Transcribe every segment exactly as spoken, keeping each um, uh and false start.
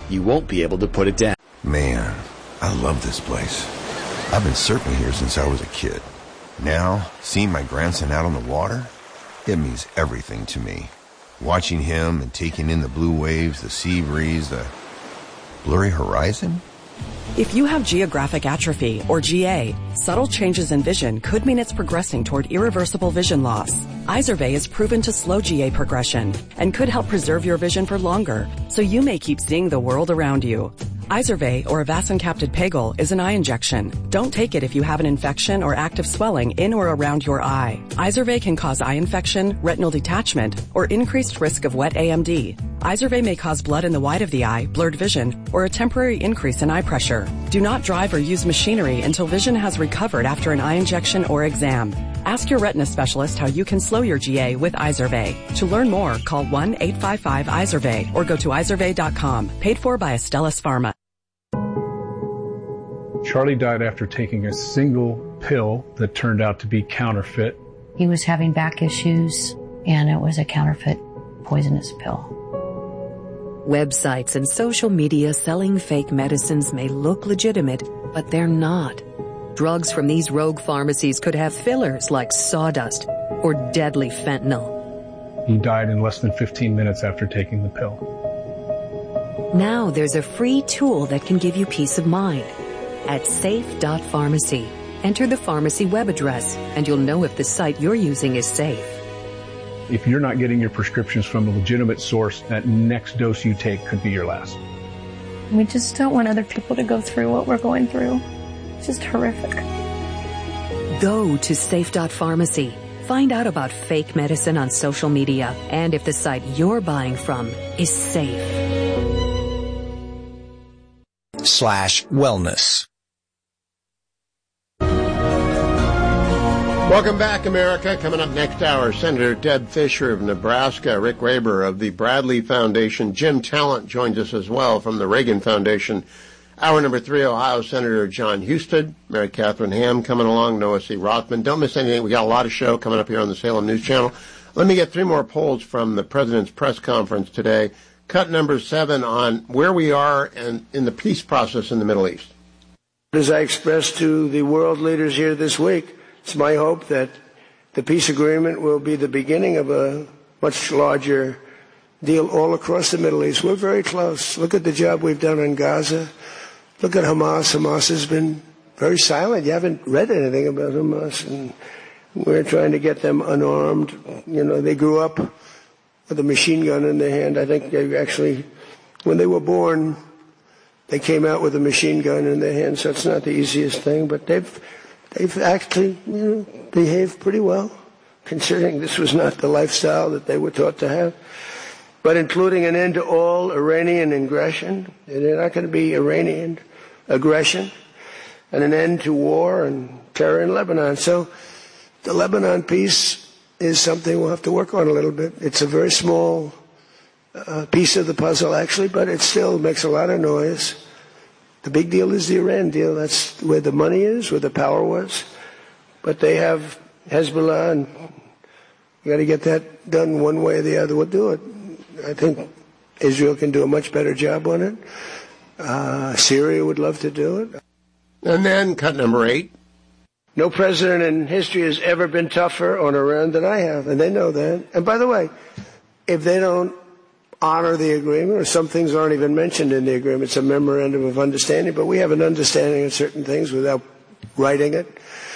you won't be able to put it down. Man, I love this place. I've been surfing here since I was a kid. Now, seeing my grandson out on the water, it means everything to me. Watching him and taking in the blue waves, the sea breeze, the blurry horizon. If you have geographic atrophy, or G A, subtle changes in vision could mean it's progressing toward irreversible vision loss. Izervay is proven to slow G A progression and could help preserve your vision for longer, so you may keep seeing the world around you. Izervay, or avacincaptad pegol, is an eye injection. Don't take it if you have an infection or active swelling in or around your eye. Izervay can cause eye infection, retinal detachment, or increased risk of wet A M D. Izervay may cause blood in the white of the eye, blurred vision, or a temporary increase in eye pressure. Do not drive or use machinery until vision has recovered after an eye injection or exam. Ask your retina specialist how you can slow your G A with Izervay. To learn more, call one eight five five Izervay or go to izervay dot com. Paid for by Astellas Pharma. Charlie died after taking a single pill that turned out to be counterfeit. He was having back issues, and it was a counterfeit poisonous pill. Websites and social media selling fake medicines may look legitimate, but they're not. Drugs from these rogue pharmacies could have fillers like sawdust or deadly fentanyl. He died in less than fifteen minutes after taking the pill. Now there's a free tool that can give you peace of mind. At safe dot pharmacy, enter the pharmacy web address, and you'll know if the site you're using is safe. If you're not getting your prescriptions from a legitimate source, that next dose you take could be your last. We just don't want other people to go through what we're going through. It's just horrific. Go to safe dot pharmacy. Find out about fake medicine on social media and if the site you're buying from is safe. Slash wellness. Welcome back, America. Coming up next hour, Senator Deb Fischer of Nebraska, Rick Raber of the Bradley Foundation, Jim Talent joins us as well from the Reagan Foundation. Hour number three, Ohio Senator John Husted, Mary Catherine Ham coming along, Noah C. Rothman. Don't miss anything. We got a lot of show coming up here on the Salem News Channel. Let me get three more polls from the President's press conference today. Cut number seven on where we are and in the peace process in the Middle East. As I expressed to the world leaders here this week, it's my hope that the peace agreement will be the beginning of a much larger deal all across the Middle East. We're very close. Look at the job we've done in Gaza. Look at Hamas. Hamas has been very silent. You haven't read anything about Hamas, and we're trying to get them unarmed. You know, they grew up with a machine gun in their hand. I think they actually, when they were born, they came out with a machine gun in their hand, so it's not the easiest thing, but they've They've actually, you know, behaved pretty well, considering this was not the lifestyle that they were taught to have. But including an end to all Iranian aggression, they're not going to be Iranian aggression, and an end to war and terror in Lebanon. So the Lebanon peace is something we'll have to work on a little bit. It's a very small uh, piece of the puzzle, actually, but it still makes a lot of noise. The big deal is the Iran deal. That's where the money is, where the power was. But they have Hezbollah, and you got to get that done one way or the other. We'll do it. I think Israel can do a much better job on it. Uh, Syria would love to do it. And then cut number eight. No president in history has ever been tougher on Iran than I have, and they know that. And by the way, if they don't honor the agreement, or some things aren't even mentioned in the agreement, it's a memorandum of understanding, but we have an understanding of certain things without writing it.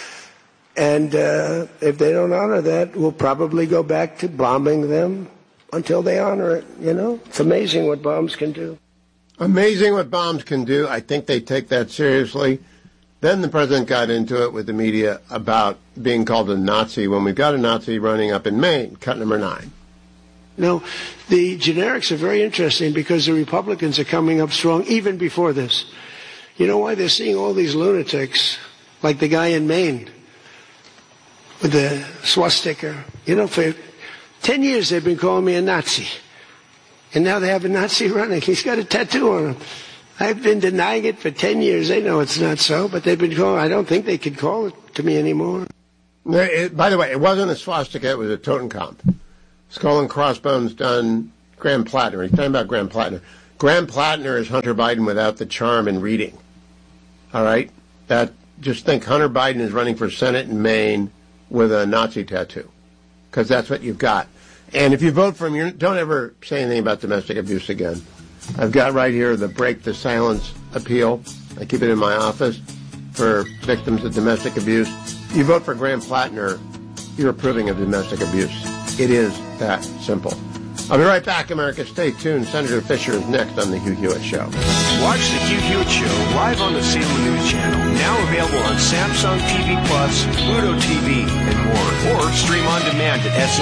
And uh, if they don't honor that, we'll probably go back to bombing them until they honor it. You know, it's amazing what bombs can do. Amazing what bombs can do. I think they take that seriously. Then the president got into it with the media about being called a Nazi when we've got a Nazi running up in Maine. Cut number nine. No, the generics are very interesting because the Republicans are coming up strong even before this. You know why? They're seeing all these lunatics, like the guy in Maine with the swastika. You know, for ten years they've been calling me a Nazi. And now they have a Nazi running. He's got a tattoo on him. I've been denying it for ten years. They know it's not so, but they've been calling. I don't think they can call it to me anymore. It, by the way, it wasn't a swastika. It was a Totenkopf. Skull and crossbones done Grand Platinum. He's talking about Grand Platinum. Graham Plattner is Hunter Biden without the charm and reading. All right? That, just think Hunter Biden is running for Senate in Maine with a Nazi tattoo, because that's what you've got. And if you vote for him, you don't ever say anything about domestic abuse again. I've got right here the Break the Silence appeal. I keep it in my office for victims of domestic abuse. You vote for Graham Plattner, you're approving of domestic abuse. It is that simple. I'll be right back, America. Stay tuned. Senator Fisher is next on the Hugh Hewitt Show. Watch the Hugh Hewitt Show live on the Salem News Channel. Now available on Samsung T V Plus, Pluto T V, and more. Or stream on demand at S